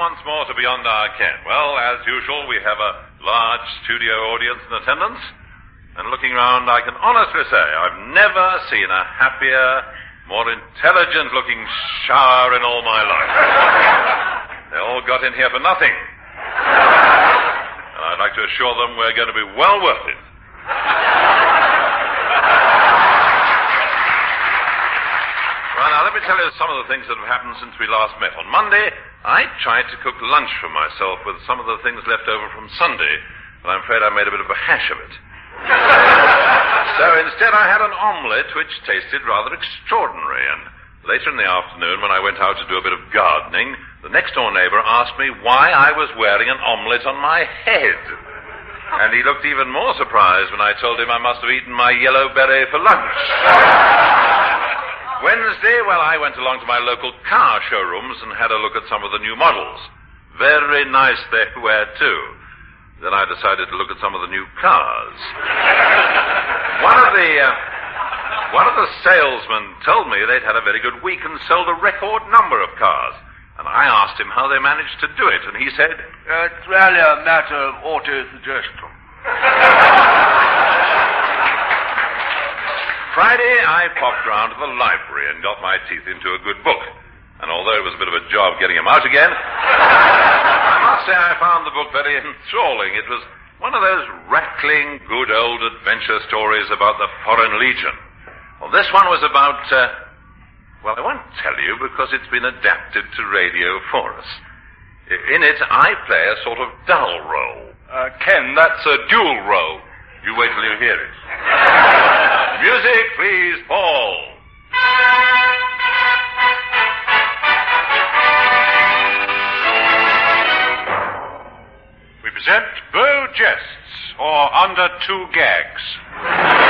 once more to Beyond Our Ken. Well, as usual, we have a large studio audience in attendance. And looking around, I can honestly say I've never seen a happier, more intelligent-looking shower in all my life. They all got in here for nothing. And I'd like to assure them we're going to be well worth it. Well, now, let me tell you some of the things that have happened since we last met. On Monday, I tried to cook lunch for myself with some of the things left over from Sunday, but I'm afraid I made a bit of a hash of it. So instead I had an omelette which tasted rather extraordinary, and later in the afternoon when I went out to do a bit of gardening, the next-door neighbor asked me why I was wearing an omelette on my head. And he looked even more surprised when I told him I must have eaten my yellow beret for lunch. Wednesday, well, I went along to my local car showrooms and had a look at some of the new models. Very nice they were, too. Then I decided to look at some of the new cars. One of the salesmen told me they'd had a very good week and sold a record number of cars. And I asked him how they managed to do it, and he said, It's really a matter of auto-suggestion. Friday, I popped round to the library and got my teeth into a good book. And although it was a bit of a job getting him out again, I must say I found the book very enthralling. It was one of those rattling, good old adventure stories about the Foreign Legion. Well, this one was about, well, I won't tell you because it's been adapted to radio for us. In it, I play a sort of dull role. Ken, that's a dual role. You wait till you hear it. Music, please, Paul. We present Beau Jests, or Under Two Gags.